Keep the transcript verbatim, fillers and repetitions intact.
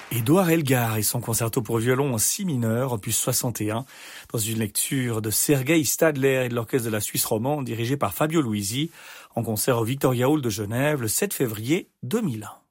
Édouard Elgar et son concerto pour violon en si mineur, opus soixante et un, dans une lecture de Sergei Stadler et de l'orchestre de la Suisse romande dirigé par Fabio Luisi, en concert au Victoria Hall de Genève le sept février deux mille un.